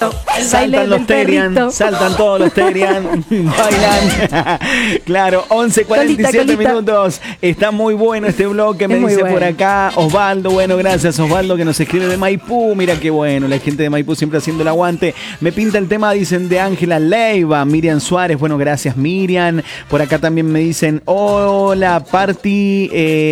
Saltan los Terian, saltan todos los Terian, bailan. Claro, 11:47 minutos. Está muy bueno este bloque, me dice por acá Osvaldo. Bueno, gracias Osvaldo que nos escribe de Maipú. Mira qué bueno, la gente de Maipú siempre haciendo el aguante. Me pinta el tema, dicen, de Ángela Leiva, Miriam Suárez. Bueno, gracias Miriam. Por acá también me dicen, hola, Party.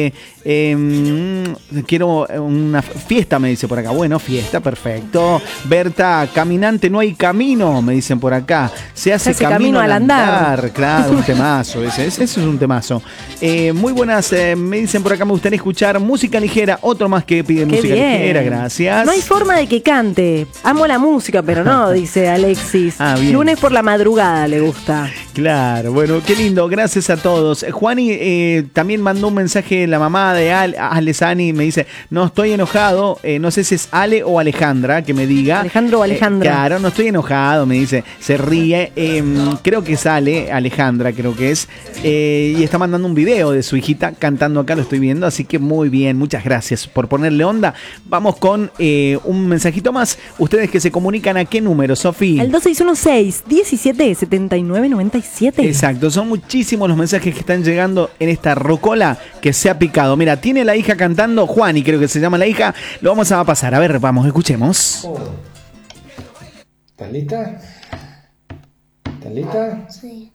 Quiero una fiesta, me dice por acá. Bueno, fiesta, perfecto. Berta, caminante, no hay camino, me dicen por acá. Se hace camino al andar. Claro, un temazo. Ese es un temazo. Muy buenas, me dicen por acá, me gustaría escuchar música ligera. Otro más que pide música ligera, gracias. No hay forma de que cante. Amo la música, pero no, dice Alexis. Lunes por la madrugada le gusta. Claro, bueno, qué lindo, gracias a todos. Juani también mandó un mensaje, la mamá de Alesani, me dice, no estoy enojado, no sé si es Ale o Alejandra, que me diga. Alejandro o Alejandra. Claro, no estoy enojado, me dice, se ríe, creo que es Ale, Alejandra creo que es, y está mandando un video de su hijita cantando acá, lo estoy viendo, así que muy bien, muchas gracias por ponerle onda. Vamos con un mensajito más, ustedes que se comunican, ¿a qué número, Sofi? El 2616-177997. Exacto, son muchísimos los mensajes que están llegando en esta rocola que se ha picado. Mira, tiene la hija cantando, Juani creo que se llama la hija, lo vamos a pasar, a ver, vamos, escuchemos. ¿Estás lista? ¿Estás lista? Sí.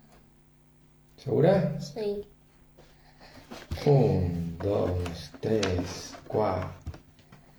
¿Segura? Sí. 1, 2, 3, 4.